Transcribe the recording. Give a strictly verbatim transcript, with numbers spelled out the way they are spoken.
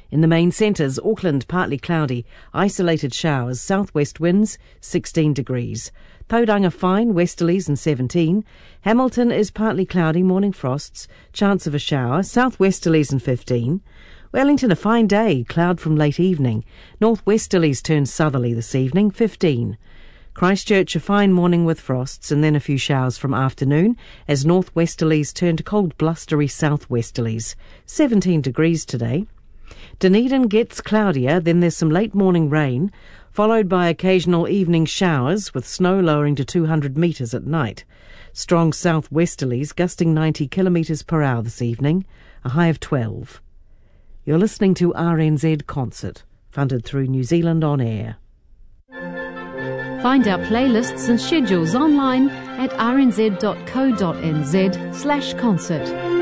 In the main centres, Auckland partly cloudy, isolated showers, southwest winds sixteen degrees. Tauranga fine, westerlies and seventeen. Hamilton is partly cloudy, morning frosts, chance of a shower, southwesterlies and fifteen. Wellington a fine day, cloud from late evening. Northwesterlies turn southerly this evening, fifteen. Christchurch a fine morning with frosts and then a few showers from afternoon as northwesterlies turn to cold blustery southwesterlies, seventeen degrees today. Dunedin gets cloudier, then there's some late morning rain, followed by occasional evening showers with snow lowering to two hundred metres at night. Strong southwesterlies gusting ninety kilometres per hour this evening, a high of twelve. You're listening to R N Z Concert, funded through New Zealand On Air. Find our playlists and schedules online at r n z dot co dot n z slash concert.